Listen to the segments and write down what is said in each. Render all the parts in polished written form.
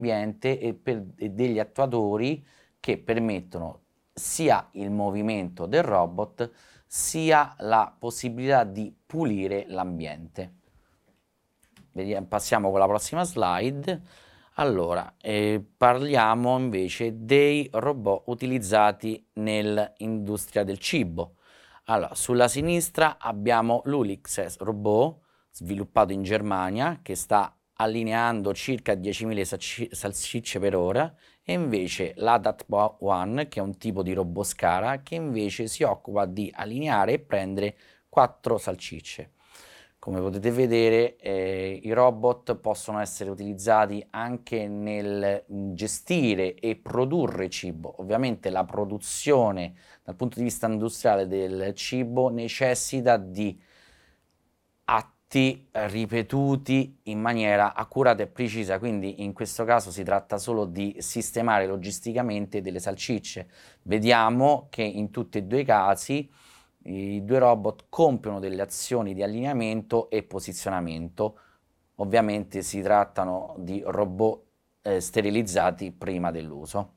ambiente e degli attuatori che permettono sia il movimento del robot sia la possibilità di pulire l'ambiente. Passiamo con la prossima slide. Allora, parliamo invece dei robot utilizzati nell'industria del cibo. Allora, sulla sinistra abbiamo l'Ulixes robot sviluppato in Germania che sta allineando circa 10.000 salsicce per ora, e invece l'ADAT One, che è un tipo di robot Scara, che invece si occupa di allineare e prendere 4 salsicce. Come potete vedere, i robot possono essere utilizzati anche nel gestire e produrre cibo. Ovviamente la produzione dal punto di vista industriale del cibo necessita di atti ripetuti in maniera accurata e precisa, quindi in questo caso si tratta solo di sistemare logisticamente delle salsicce. Vediamo che in tutti e due i casi i due robot compiono delle azioni di allineamento e posizionamento. Ovviamente si trattano di robot sterilizzati prima dell'uso.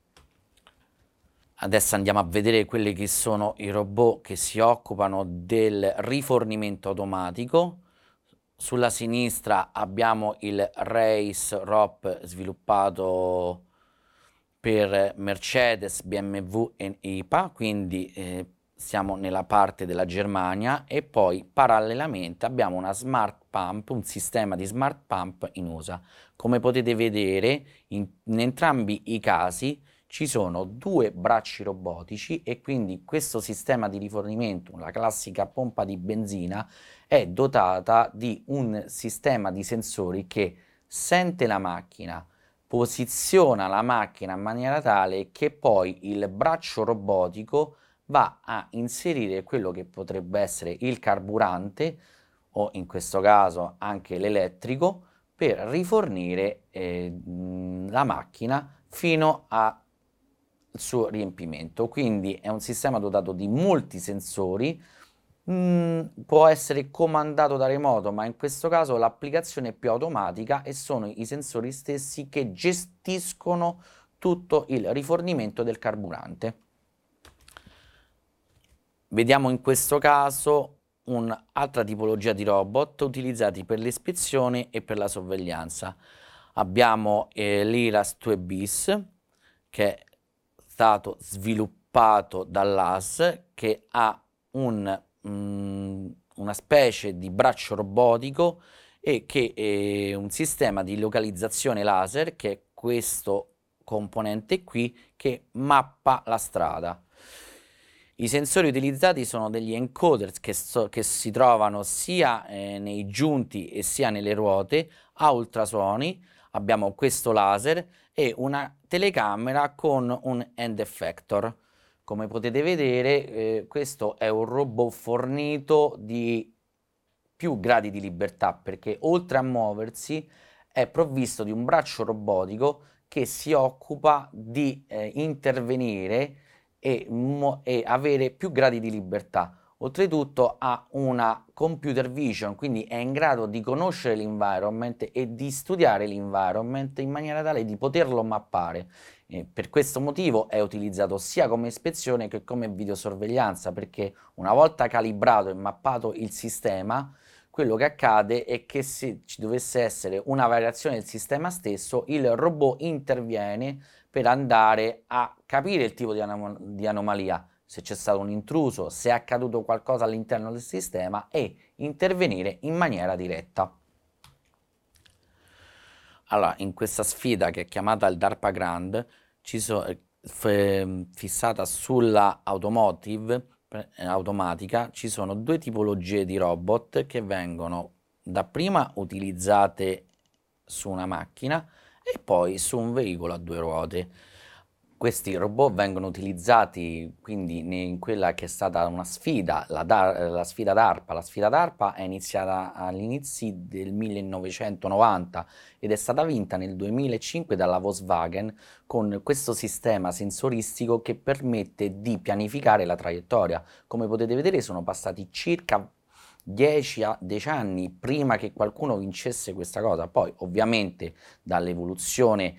Adesso andiamo a vedere quelli che sono i robot che si occupano del rifornimento automatico. Sulla sinistra abbiamo il Race ROP sviluppato per Mercedes, BMW e IPA, quindi siamo nella parte della Germania, e poi parallelamente abbiamo una smart pump, un sistema di smart pump in USA. Come potete vedere, in entrambi i casi ci sono due bracci robotici, e quindi questo sistema di rifornimento, la classica pompa di benzina, è dotata di un sistema di sensori che sente la macchina, posiziona la macchina in maniera tale che poi il braccio robotico va a inserire quello che potrebbe essere il carburante, o in questo caso anche l'elettrico, per rifornire la macchina fino al suo riempimento. Quindi è un sistema dotato di molti sensori, può essere comandato da remoto, ma in questo caso l'applicazione è più automatica e sono i sensori stessi che gestiscono tutto il rifornimento del carburante. Vediamo in questo caso un'altra tipologia di robot utilizzati per l'ispezione e per la sorveglianza. Abbiamo l'IRAS 2bis, che è stato sviluppato dall'AS, che ha una specie di braccio robotico e che è un sistema di localizzazione laser, che è questo componente qui, che mappa la strada. I sensori utilizzati sono degli encoder che si trovano sia nei giunti e sia nelle ruote, a ultrasuoni. Abbiamo questo laser e una telecamera con un end effector. Come potete vedere, questo è un robot fornito di più gradi di libertà, perché oltre a muoversi è provvisto di un braccio robotico che si occupa di intervenire e avere più gradi di libertà. Oltretutto ha una computer vision, quindi è in grado di conoscere l'environment e di studiare l'environment in maniera tale di poterlo mappare. Per questo motivo è utilizzato sia come ispezione che come videosorveglianza, perché una volta calibrato e mappato il sistema, quello che accade è che se ci dovesse essere una variazione del sistema stesso, il robot interviene per andare a capire il tipo di anomalia, se c'è stato un intruso, se è accaduto qualcosa all'interno del sistema, e intervenire in maniera diretta. Allora, in questa sfida, che è chiamata il DARPA Grand, fissata sulla automotive automatica, ci sono due tipologie di robot che vengono dapprima utilizzate su una macchina e poi su un veicolo a due ruote. Questi robot vengono utilizzati quindi in quella che è stata una sfida, la sfida DARPA. La sfida DARPA è iniziata all'inizio del 1990 ed è stata vinta nel 2005 dalla Volkswagen, con questo sistema sensoristico che permette di pianificare la traiettoria. Come potete vedere sono passati circa 10 anni prima che qualcuno vincesse questa cosa. Poi ovviamente dall'evoluzione